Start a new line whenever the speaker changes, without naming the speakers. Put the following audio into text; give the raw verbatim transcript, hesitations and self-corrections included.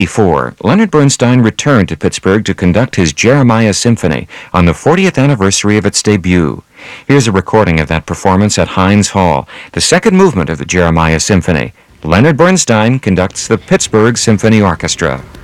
Before, Leonard Bernstein returned to Pittsburgh to conduct his Jeremiah Symphony on the fortieth anniversary of its debut. Here's a recording of that performance at Heinz Hall, the second movement of the Jeremiah Symphony. Leonard Bernstein conducts the Pittsburgh Symphony Orchestra.